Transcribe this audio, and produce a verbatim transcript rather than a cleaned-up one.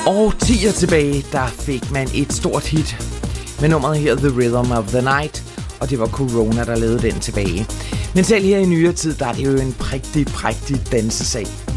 årtier tilbage, der fik man et stort hit med nummeret her, The Rhythm of the Night, og det var Corona, der lavede den tilbage. Men selv her i nyere tid, der er det jo en prægtig, prægtig dansesag.